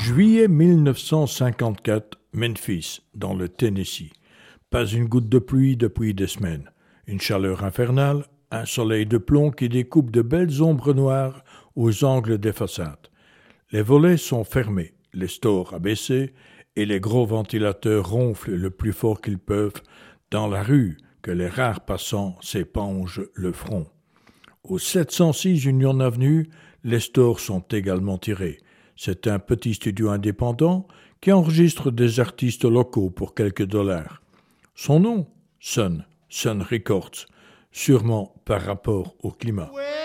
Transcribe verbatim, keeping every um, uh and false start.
Juillet mille neuf cent cinquante-quatre, Memphis, dans le Tennessee. Pas une goutte de pluie depuis des semaines. Une chaleur infernale, un soleil de plomb qui découpe de belles ombres noires aux angles des façades. Les volets sont fermés, les stores abaissés et les gros ventilateurs ronflent le plus fort qu'ils peuvent dans la rue que les rares passants s'épongent le front. Au sept cent six Union Avenue, les stores sont également tirés. C'est un petit studio indépendant qui enregistre des artistes locaux pour quelques dollars. Son nom, Sun, Sun Records, sûrement par rapport au climat. Ouais.